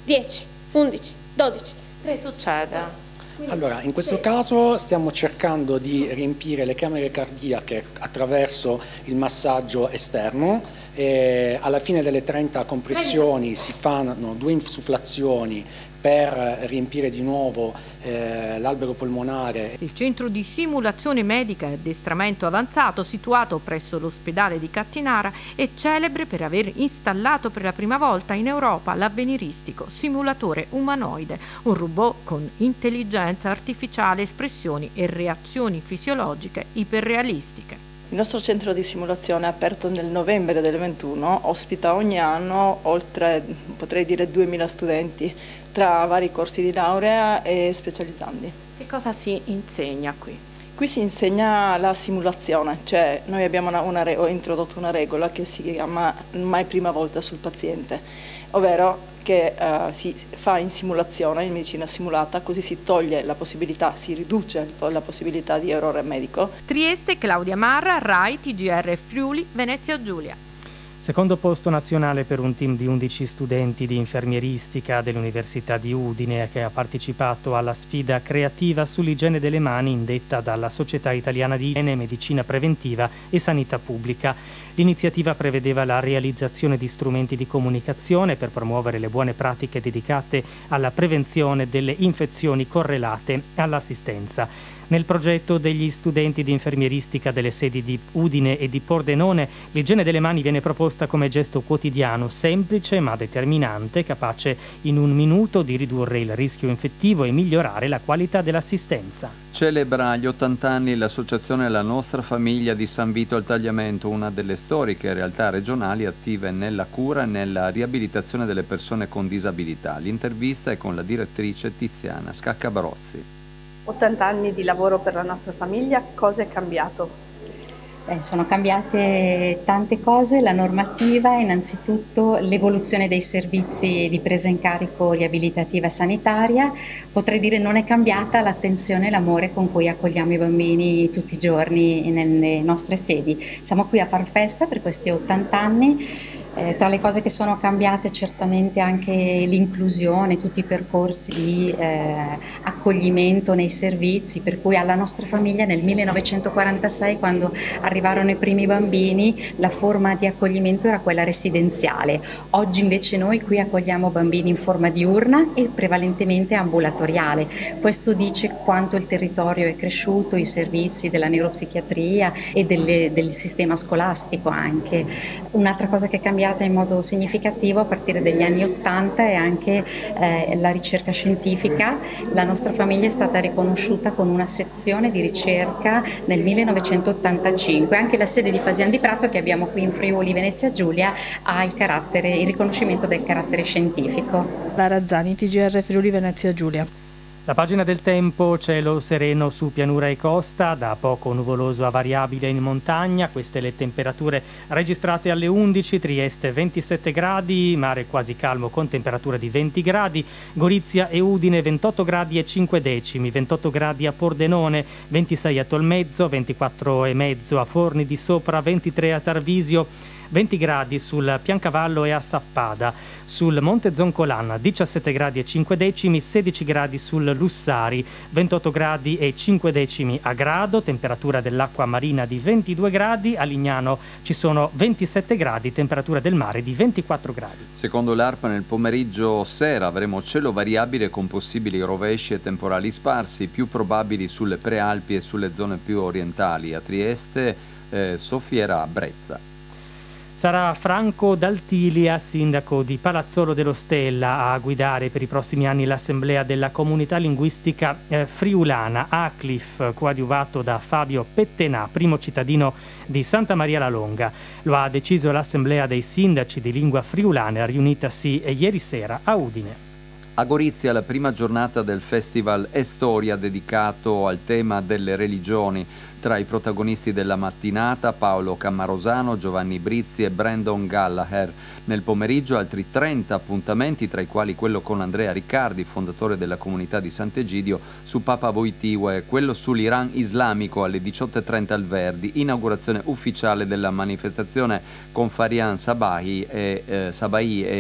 10, 11, 12, 13. Che succede? Allora, in questo caso stiamo cercando di riempire le camere cardiache attraverso il massaggio esterno. Alla fine delle 30 compressioni si fanno 2 insufflazioni per riempire di nuovo l'albero polmonare. Il centro di simulazione medica e addestramento avanzato, situato presso l'ospedale di Cattinara, è celebre per aver installato per la prima volta in Europa l'avveniristico simulatore umanoide, un robot con intelligenza artificiale, espressioni e reazioni fisiologiche iperrealistiche. Il nostro centro di simulazione, aperto nel novembre del 2021, ospita ogni anno oltre, potrei dire, 2000 studenti tra vari corsi di laurea e specializzandi. Che cosa si insegna qui? Qui si insegna la simulazione, cioè noi abbiamo ho introdotto una regola che si chiama mai prima volta sul paziente, ovvero che si fa in simulazione, in medicina simulata, così si toglie la possibilità, si riduce la possibilità di errore medico. Trieste, Claudia Marra, Rai, TGR Friuli, Venezia Giulia. Secondo posto nazionale per un team di 11 studenti di infermieristica dell'Università di Udine che ha partecipato alla sfida creativa sull'igiene delle mani indetta dalla Società Italiana di Igiene, Medicina Preventiva e Sanità Pubblica. L'iniziativa prevedeva la realizzazione di strumenti di comunicazione per promuovere le buone pratiche dedicate alla prevenzione delle infezioni correlate all'assistenza. Nel progetto degli studenti di infermieristica delle sedi di Udine e di Pordenone, l'igiene delle mani viene proposta come gesto quotidiano, semplice ma determinante, capace in un minuto di ridurre il rischio infettivo e migliorare la qualità dell'assistenza. Celebra gli 80 anni l'associazione La Nostra Famiglia di San Vito al Tagliamento, una delle storiche realtà regionali attive nella cura e nella riabilitazione delle persone con disabilità. L'intervista è con la direttrice Tiziana Scaccabrozzi. 80 anni di lavoro per la nostra famiglia, cosa è cambiato? Sono cambiate tante cose, la normativa, innanzitutto l'evoluzione dei servizi di presa in carico riabilitativa e sanitaria, potrei dire non è cambiata l'attenzione e l'amore con cui accogliamo i bambini tutti i giorni nelle nostre sedi. Siamo qui a far festa per questi 80 anni. Tra le cose che sono cambiate certamente anche l'inclusione, tutti i percorsi di accoglimento nei servizi, per cui alla nostra famiglia nel 1946, quando arrivarono i primi bambini, la forma di accoglimento era quella residenziale. Oggi invece noi qui accogliamo bambini in forma diurna e prevalentemente ambulatoriale. Questo dice quanto il territorio è cresciuto, i servizi della neuropsichiatria e del sistema scolastico anche. Un'altra cosa che è cambiata in modo significativo a partire dagli anni 80 è anche la ricerca scientifica. La nostra famiglia è stata riconosciuta con una sezione di ricerca nel 1985. Anche la sede di Pasian di Prato che abbiamo qui in Friuli Venezia Giulia ha il riconoscimento del carattere scientifico. Lara Zani, TGR Friuli Venezia Giulia. La pagina del tempo: cielo sereno su pianura e costa, da poco nuvoloso a variabile in montagna. Queste le temperature registrate alle 11, Trieste 27 gradi, mare quasi calmo con temperatura di 20 gradi, Gorizia e Udine 28 gradi e 5 decimi, 28 gradi a Pordenone, 26 a Tolmezzo, 24 e mezzo a Forni di Sopra, 23 a Tarvisio, 20 gradi sul Piancavallo e a Sappada. Sul Monte Zoncolan 17 gradi e 5 decimi, 16 gradi sul Lussari, 28 gradi e 5 decimi a Grado, temperatura dell'acqua marina di 22 gradi, a Lignano ci sono 27 gradi, temperatura del mare di 24 gradi. Secondo l'ARPA nel pomeriggio sera avremo cielo variabile con possibili rovesci e temporali sparsi, più probabili sulle prealpi e sulle zone più orientali. A Trieste soffierà Brezza. Sarà Franco Daltilia, sindaco di Palazzolo dello Stella, a guidare per i prossimi anni l'assemblea della comunità linguistica friulana ACLIF, coadiuvato da Fabio Pettenà, primo cittadino di Santa Maria la Longa. Lo ha deciso l'assemblea dei sindaci di lingua friulana riunitasi ieri sera a Udine. A Gorizia la prima giornata del Festival Estoria dedicato al tema delle religioni. Tra i protagonisti della mattinata Paolo Cammarosano, Giovanni Brizzi e Brandon Gallagher. Nel pomeriggio altri 30 appuntamenti, tra i quali quello con Andrea Riccardi, fondatore della comunità di Sant'Egidio, su Papa Wojtyła, quello sull'Iran islamico alle 18:30 al Verdi, inaugurazione ufficiale della manifestazione con Farian Sabai e